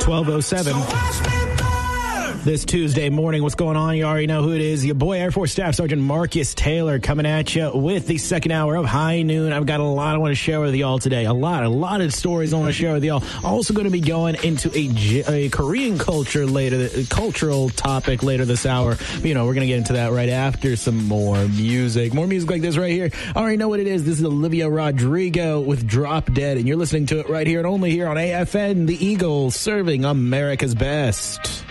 12:07. This Tuesday morning, what's going on? You already know who it is. Your boy, Air Force Staff Sergeant Marcus Taylor, coming at you with the second hour of High Noon. I've got a lot I want to share with y'all today. A lot of stories I want to share with y'all. Also going to be going into a Korean cultural topic later this hour. You know, we're going to get into that right after some more music. More music like this right here. I already know what it is. This is Olivia Rodrigo with Drop Dead, and you're listening to it right here and only here on AFN, the Eagle, serving America's best.